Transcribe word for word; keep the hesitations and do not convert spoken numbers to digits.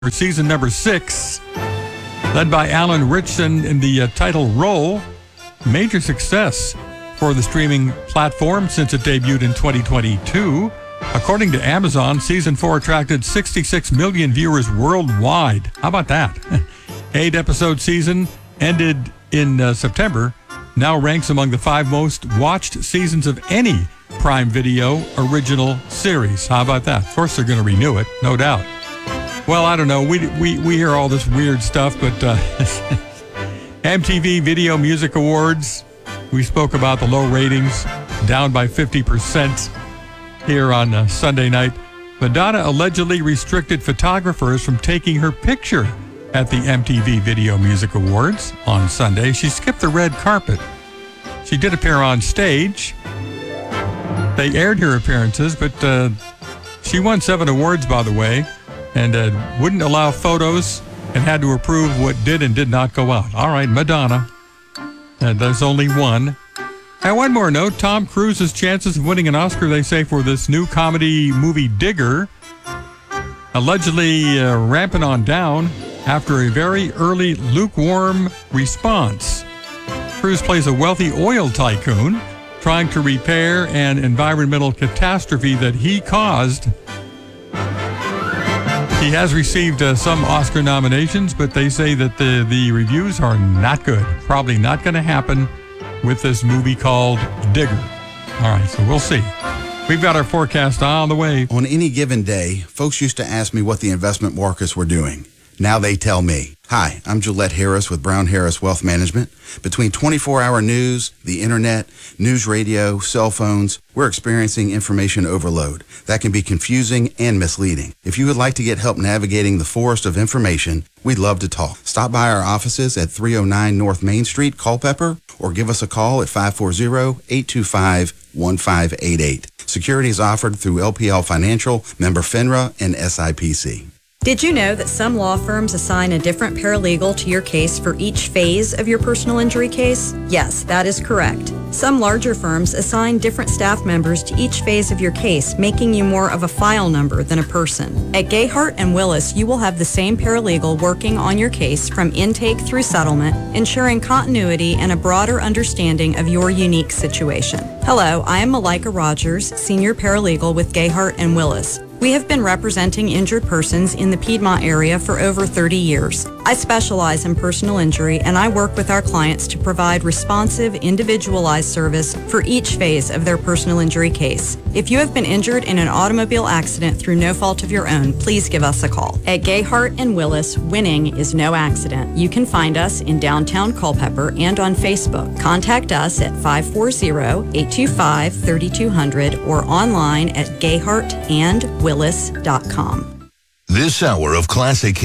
Season number six, led by Alan Ritchson in the uh, title role. Major success for the streaming platform since it debuted in twenty twenty-two. According to Amazon, season four attracted sixty-six million viewers worldwide. How about that? Eight episode season ended in uh, September. Now ranks among the five most watched seasons of any Prime Video original series. How about that? Of course, they're going to renew it, no doubt. Well, I don't know. We we we hear all this weird stuff, but uh, M T V Video Music Awards, we spoke about the low ratings, down by fifty percent here on uh, Sunday night. Madonna allegedly restricted photographers from taking her picture at the M T V Video Music Awards on Sunday. She skipped the red carpet. She did appear on stage. They aired her appearances, but uh, she won seven awards, by the way, and uh, wouldn't allow photos and had to approve what did and did not go out. All right, Madonna. And there's only one. And one more note, Tom Cruise's chances of winning an Oscar, they say, for this new comedy movie Digger, allegedly uh, ramping on down after a very early lukewarm response. Cruise plays a wealthy oil tycoon trying to repair an environmental catastrophe that he caused. He has received uh, some Oscar nominations, but they say that the, the reviews are not good. Probably not going to happen with this movie called Digger. All right, so we'll see. We've got our forecast on the way. On any given day, folks used to ask me what the investment markets were doing. Now they tell me. Hi, I'm Gillette Harris with Brown Harris Wealth Management. Between twenty-four hour news, the internet, news radio, cell phones, we're experiencing information overload. That can be confusing and misleading. If you would like to get help navigating the forest of information, we'd love to talk. Stop by our offices at three oh nine North Main Street, Culpeper, or give us a call at five four zero, eight two five, one five eight eight. Security is offered through L P L Financial, member FINRA, and S I P C. Did you know that some law firms assign a different paralegal to your case for each phase of your personal injury case? Yes, that is correct. Some larger firms assign different staff members to each phase of your case, making you more of a file number than a person. At Gayhart and Willis, you will have the same paralegal working on your case from intake through settlement, ensuring continuity and a broader understanding of your unique situation. Hello, I am Malika Rogers, Senior Paralegal with Gayhart and Willis. We have been representing injured persons in the Piedmont area for over thirty years. I specialize in personal injury, and I work with our clients to provide responsive, individualized service for each phase of their personal injury case. If you have been injured in an automobile accident through no fault of your own, please give us a call. At Gayhart and Willis, winning is no accident. You can find us in downtown Culpeper and on Facebook. Contact us at five four zero, eight two five, three two zero zero or online at gayhart and willis dot com. This hour of Classic